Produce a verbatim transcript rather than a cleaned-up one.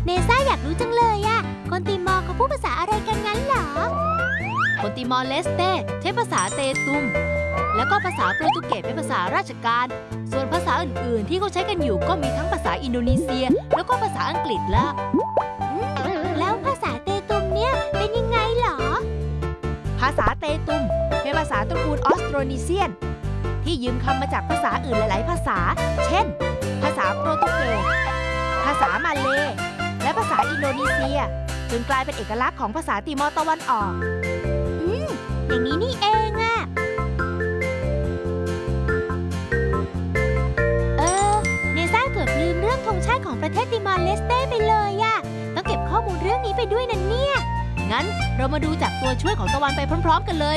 เนซ่าอยากรู้จังเลยอะคนติมอร์เขาพูดภาษาอะไรกันงั้นเหรอคนติมอร์เลสเต้ใช้ภาษาเตตุมแล้วก็ภาษาโปรตุเกสเป็นภาษาราชการส่วนภาษาอื่นๆที่เขาใช้กันอยู่ก็มีทั้งภาษาอินโดนีเซียแล้วก็ภาษาอังกฤษละแล้วภาษาเตตุมเนี่ยเป็นยังไงเหรอภาษาเตตุมเป็นภาษาตระกูลออสโตรนีเซียนที่ยืมคำมาจากภาษาอื่นหลายๆภาษาเช่นภาษาโปรตุเกสภาษามาเลย์และภาษาอินโดนีเซียจนกลายเป็นเอกลักษณ์ของภาษาติมอร์ตะวันออกอืมอย่างนี้นี่เองอะเออเนซ่าเกือบลืมเรื่องธงชาติของประเทศติมอร์เลสเต้ไปเลยอะต้องเก็บข้อมูลเรื่องนี้ไปด้วยนะเนี่ยงั้นเรามาดูจากตัวช่วยของตะวันไปพร้อมๆกันเลย